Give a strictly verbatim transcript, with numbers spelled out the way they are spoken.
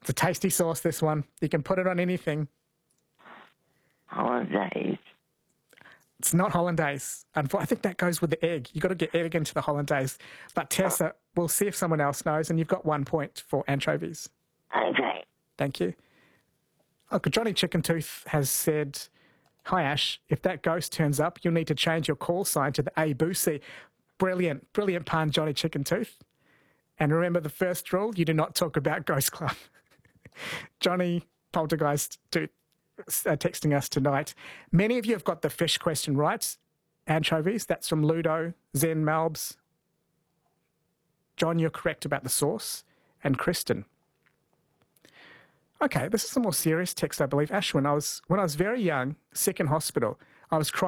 It's a tasty sauce, this one. You can put it on anything. Hollandaise. It's not hollandaise. And I think that goes with the egg. You've got to get egg into the hollandaise. But Tessa, we'll see if someone else knows, and you've got one point for anchovies. Okay. Thank you. Look, Johnny Chicken Tooth has said, hi Ash, if that ghost turns up, you'll need to change your call sign to the A Boosie. Brilliant, brilliant pun, Johnny Chicken Tooth. And remember the first rule, you do not talk about Ghost Club. Johnny Poltergeist Tooth uh, texting us tonight. Many of you have got the fish question right. Anchovies, that's from Ludo, Zen Malbs. John, you're correct about the sauce. And Kristen. Okay, this is a more serious text, I believe. Ash, when I was, when I was very young, sick in hospital, I was crying.